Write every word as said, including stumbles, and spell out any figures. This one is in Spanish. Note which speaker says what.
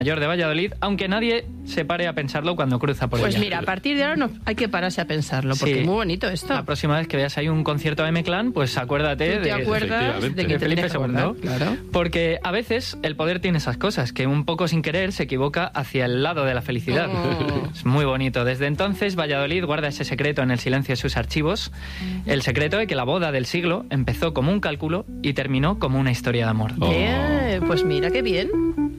Speaker 1: Mayor de Valladolid, aunque nadie se pare a pensarlo cuando cruza por
Speaker 2: Pues
Speaker 1: ella.
Speaker 2: mira, a partir de ahora no hay que pararse a pensarlo, porque
Speaker 1: Sí.
Speaker 2: es muy bonito esto.
Speaker 1: La próxima vez que veas ahí un concierto de M-Clan, pues acuérdate
Speaker 2: ¿Tú te
Speaker 1: de,
Speaker 2: acuerdas de
Speaker 1: de
Speaker 2: quién te
Speaker 1: Felipe
Speaker 2: tienes que acordar?
Speaker 1: segundo.
Speaker 2: Claro.
Speaker 1: Porque a veces el poder tiene esas cosas, que un poco sin querer se equivoca hacia el lado de la felicidad.
Speaker 2: Oh.
Speaker 1: Es muy bonito. Desde entonces, Valladolid guarda ese secreto en el silencio de sus archivos. El secreto de que la boda del siglo empezó como un cálculo y terminó como una historia de amor.
Speaker 2: Bien, pues mira qué bien.